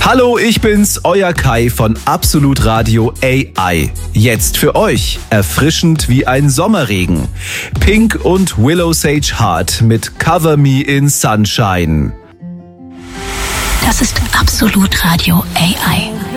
Hallo, ich bin's, euer Kai von Absolut Radio AI. Jetzt für euch, erfrischend wie ein Sommerregen. Pink und Willow Sage Heart mit Cover Me in Sunshine. Das ist Absolut Radio AI.